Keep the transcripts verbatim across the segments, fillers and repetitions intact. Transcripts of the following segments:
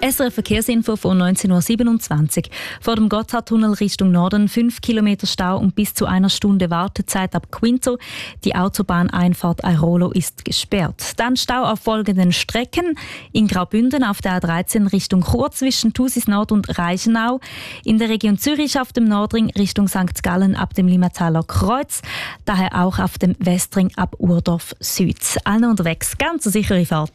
S R F-Verkehrsinfo von neunzehn Uhr siebenundzwanzig. Vor dem Gotthardtunnel Richtung Norden fünf Kilometer Stau und bis zu einer Stunde Wartezeit ab Quinto. Die Autobahneinfahrt Airolo ist gesperrt. Dann Stau auf folgenden Strecken. In Graubünden auf der A dreizehn Richtung Chur zwischen Thusis Nord und Reichenau. In der Region Zürich auf dem Nordring Richtung Sankt Gallen ab dem Limmataler Kreuz. Daher auch auf dem Westring ab Urdorf Süd. Allen unterwegs, ganz eine sichere Fahrt.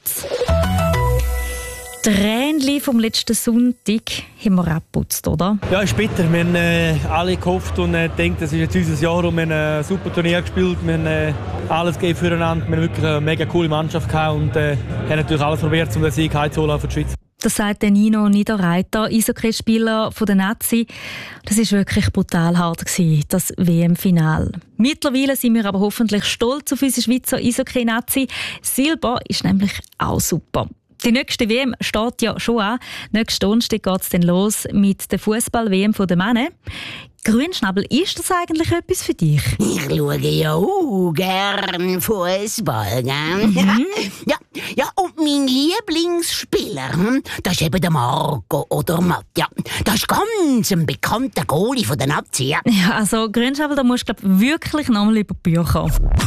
Die Rähnchen vom letzten Sonntag haben wir abgeputzt, oder? Ja, ist bitter. Wir haben äh, alle gehofft und äh, gedacht, das ist jetzt unser Jahr und wir haben ein super Turnier gespielt. Wir haben äh, alles gegeben füreinander. Wir haben wirklich eine mega coole Mannschaft gehabt und äh, haben natürlich alles probiert, um den Sieg heimzuholen für die Schweiz. Das sagt Nino Niederreiter, Eishockeyspieler von der Nazi. Das war wirklich brutal hart, das W M-Final. Mittlerweile sind wir aber hoffentlich stolz auf unsere Schweizer Eishockey-Nazi. Silber ist nämlich auch super. Die nächste W M steht ja schon an. Nächsten Donnerstag geht es dann los mit der Fußball-W M der Männer. Grünschnabel, ist das eigentlich etwas für dich? Ich schaue ja auch gern Fußball. Mhm. ja, ja, und mein Lieblingsspieler, hm, das ist eben der Marco oder Matt. Ja, das ist ganz ein bekannter Goalie von der Nazi. Ja, ja also Grünschnabel, da musst du glaub, wirklich noch mal über die Bücher.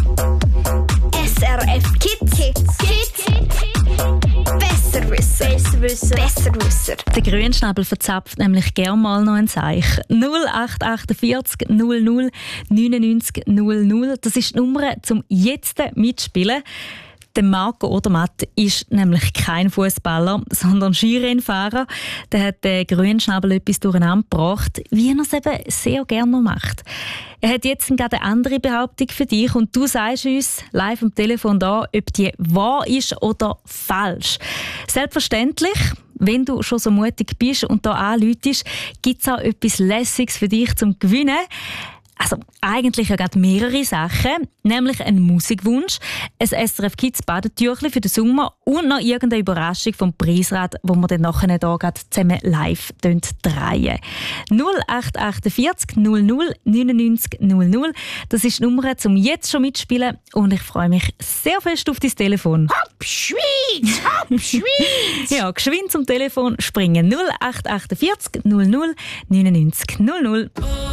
S R F Kids. Kids. Kids. Besserwisser. Besserwisser. Besserwisser. Der Grünschnabel verzapft nämlich gerne mal noch ein Zeichen. null acht vier acht null null neun neun null null. Das ist die Nummer zum jetzt mitspielen. Der Marco Odermatt ist nämlich kein Fußballer, sondern Skirennfahrer. Der hat den Grünschnabel etwas durcheinander gebracht, wie er es eben sehr gerne macht. Er hat jetzt gerade eine andere Behauptung für dich und du sagst uns live am Telefon da, ob die wahr ist oder falsch. Selbstverständlich, wenn du schon so mutig bist und da anläutest, gibt es auch etwas Lässiges für dich zum Gewinnen. Also eigentlich ja gerade mehrere Sachen, nämlich ein Musikwunsch, ein S R F Kids Badetüchli für den Sommer und noch irgendeine Überraschung vom Preisrad, wo wir dann nachher hier gerade zusammen live drehen. null acht vier acht null null neun neun null null. Das ist die Nummer zum jetzt schon mitspielen und ich freue mich sehr fest auf dein Telefon. Hopp, Schweiz! Hopp, Schweiz! Ja, geschwind zum Telefon springen. null acht vier acht null null neun neun null null.